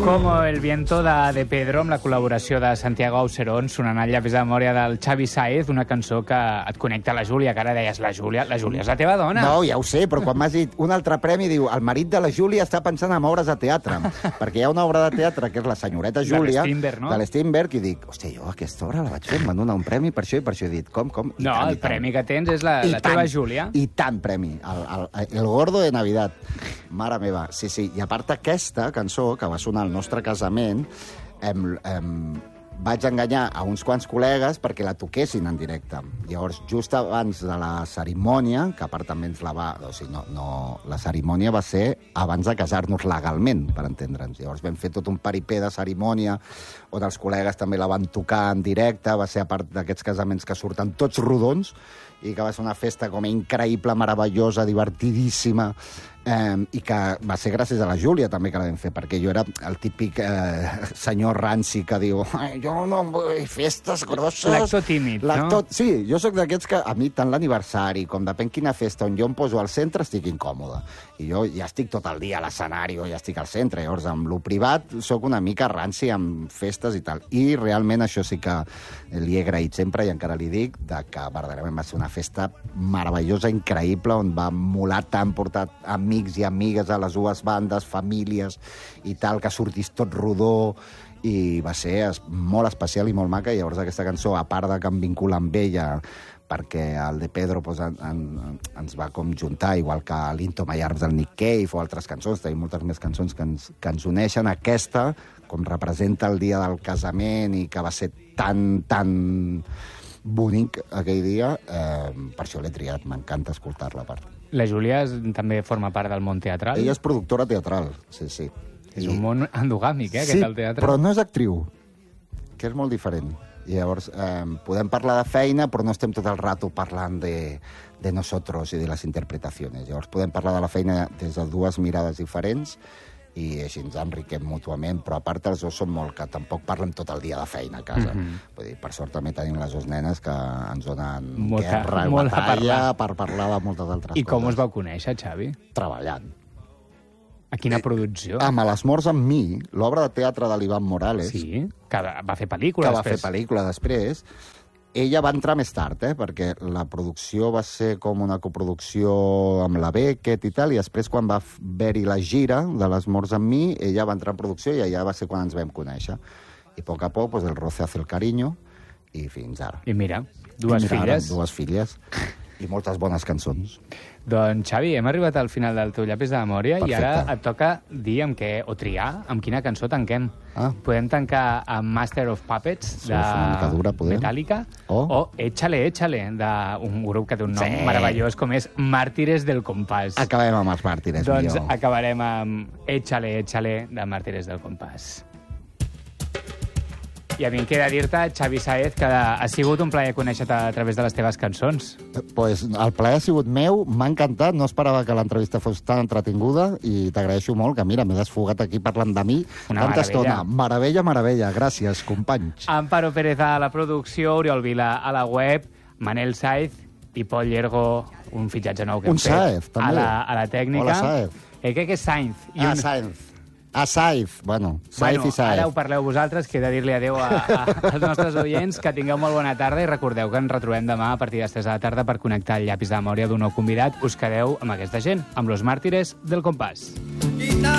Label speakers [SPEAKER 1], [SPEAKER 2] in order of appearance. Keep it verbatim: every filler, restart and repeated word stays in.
[SPEAKER 1] Como el viento de, de Pedro, amb la col·laboració de Santiago Auserón, sonant el llapis de memòria del Xavi Sáez, una cançó que et connecta a la Júlia, que ara deies, la Júlia, la Júlia és la teva dona.
[SPEAKER 2] No, ja ho sé, però quan m'has dit un altre premi, diu, el marit de la Júlia està pensant en obres de teatre, perquè hi ha una obra de teatre que és La senyoreta Júlia,
[SPEAKER 1] de l'Strindberg, no?
[SPEAKER 2] de l'Strindberg, i dic, hòstia, jo aquesta obra la vaig fer, em van donar un premi per això, i per això he dit, com, com? I
[SPEAKER 1] No,
[SPEAKER 2] tant,
[SPEAKER 1] el
[SPEAKER 2] i tant.
[SPEAKER 1] premi que tens és la,
[SPEAKER 2] I
[SPEAKER 1] la teva
[SPEAKER 2] tant,
[SPEAKER 1] Júlia.
[SPEAKER 2] I tant premi, el, el, el gordo de Navidad. Mare meva, sí, sí. I a part aquesta cançó, que va sonar al nostre casament, em, em, vaig enganyar a uns quants col·legues perquè la toquessin en directe. Llavors, just abans de la cerimònia, que a part també ens la va... O sigui, no, no, la cerimònia va ser abans de casar-nos legalment, per entendre'ns. Llavors vam fer tot un paripé de cerimònia, on els col·legues també la van tocar en directe, va ser a part d'aquests casaments que surten tots rodons, i que va ser una festa com increïble, meravellosa, divertidíssima, eh, i que va ser gràcies a la Júlia també que la vam fer, perquè jo era el típic eh, senyor ranci que diu jo no vull festes grosses...
[SPEAKER 1] L'actor tímid, no?
[SPEAKER 2] Sí, jo sóc d'aquests que a mi tant l'aniversari com depèn quina festa on jo em poso al centre estic incòmode. I jo ja estic tot el dia a l'escenari o ja estic al centre. Llavors, amb lo privat sóc una mica ranci amb festes i tal. I realment això sí que li he agraït sempre i encara li dic de que verdaderament va ser una festa meravellosa, increïble, on va molar tant portar amics i amigues a les dues bandes, famílies i tal, que sortís tot rodó, i va ser es, molt especial i molt maca. I llavors aquesta cançó, a part de que em vincula amb ella, perquè el de Pedro pues, en, en, ens va com juntar, igual que l'Into My Arms del Nick Cave o altres cançons, tenim moltes més cançons que ens, que ens uneixen. Aquesta, com representa el dia del casament i que va ser tan, tan bonic aquell dia, eh, per això l'he triat, m'encanta escoltar-la. Part.
[SPEAKER 1] La Júlia és, també forma part del món teatral?
[SPEAKER 2] Ella és productora teatral, sí, sí.
[SPEAKER 1] És I... un món endogàmic, eh,
[SPEAKER 2] sí,
[SPEAKER 1] aquest del teatre.
[SPEAKER 2] Però no és actriu, que és molt diferent. I llavors, eh, podem parlar de feina, però no estem tot el rato parlant de, de nosotros i de les interpretacions. Llavors, podem parlar de la feina des de dues mirades diferents i així ens enriquem mútuament, però a part els dos són molt que tampoc parlem tot el dia de feina a casa. Mm-hmm. Vull dir, per sort també tenim les dues nenes que ens donen molta, guerra i batalla per parlar de moltes altres
[SPEAKER 1] I
[SPEAKER 2] coses. I
[SPEAKER 1] com us vau conèixer, Xavi?
[SPEAKER 2] Treballant.
[SPEAKER 1] A quina producció?
[SPEAKER 2] Amb Les morts amb mi, l'obra de teatre de l'Ivan Morales.
[SPEAKER 1] Sí, que va fer pel·lícula
[SPEAKER 2] que
[SPEAKER 1] després.
[SPEAKER 2] va fer pel·lícula després. Ella va entrar més tard, eh, perquè la producció va ser com una coproducció amb la Beckett i tal, i després quan va haver-hi la gira de Les morts amb mi, ella va entrar en producció i allà va ser quan ens vam conèixer. I a poc a poc, pues, el roce hace el cariño, i fins ara.
[SPEAKER 1] I mira, dues
[SPEAKER 2] I mira,
[SPEAKER 1] filles.
[SPEAKER 2] Ara, dues filles. I moltes bones cançons.
[SPEAKER 1] Doncs, Xavi, hem arribat al final del teu llapis de memòria.
[SPEAKER 2] Perfecte.
[SPEAKER 1] I ara et toca dir amb què, o triar, amb quina cançó tanquem.
[SPEAKER 2] Ah.
[SPEAKER 1] Podem tancar amb Master of Puppets,
[SPEAKER 2] Sí,
[SPEAKER 1] de
[SPEAKER 2] una mica dura, podem.
[SPEAKER 1] Metallica,
[SPEAKER 2] O-
[SPEAKER 1] o Échale, Échale, d'un grup que té un nom
[SPEAKER 2] Sí.
[SPEAKER 1] meravellós com és Màrtires del Compàs.
[SPEAKER 2] Acabem amb els màrtires,
[SPEAKER 1] Doncs
[SPEAKER 2] millor.
[SPEAKER 1] acabarem amb Échale, Échale, de Màrtires del Compàs. I a mi em queda dir-te, Xavi Sáez, que ha sigut un plaer conèixer-te a través de les teves cançons.
[SPEAKER 2] Pues el plaer ha sigut meu, m'ha encantat, no esperava que l'entrevista fos tan entretinguda i t'agraeixo molt que, mira, m'he desfogat aquí parlant de mi
[SPEAKER 1] Una
[SPEAKER 2] tanta
[SPEAKER 1] meravella.
[SPEAKER 2] estona. Meravella, meravella. Gràcies, companys.
[SPEAKER 1] Amparo Pérez a la producció, Oriol Vila a la web, Manel Sáez i Pol Llergo, un fitxatge nou que hem
[SPEAKER 2] Un
[SPEAKER 1] fet
[SPEAKER 2] Sáez, també.
[SPEAKER 1] a la, a la tècnica.
[SPEAKER 2] Hola, Sáez.
[SPEAKER 1] Eh, crec que és Sainz. I
[SPEAKER 2] Ah,
[SPEAKER 1] un...
[SPEAKER 2] Sainz. Ah, Sainz. Bueno, Sainz
[SPEAKER 1] Bueno,
[SPEAKER 2] i Sainz.
[SPEAKER 1] ara ho parleu vosaltres, que he de dir-li adeu a, a, als nostres oients, que tingueu molt bona tarda i recordeu que ens retrobem demà a partir de les tres de la tarda per connectar el llapis de memòria d'un nou convidat. Us quedeu amb aquesta gent, amb los màrtires del compàs.